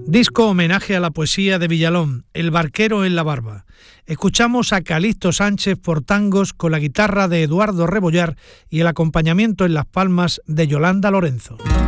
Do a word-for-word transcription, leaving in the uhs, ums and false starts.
Disco homenaje a la poesía de Villalón, El barquero en la barba. Escuchamos a Calixto Sánchez por tangos con la guitarra de Eduardo Rebollar y el acompañamiento en las palmas de Yolanda Lorenzo.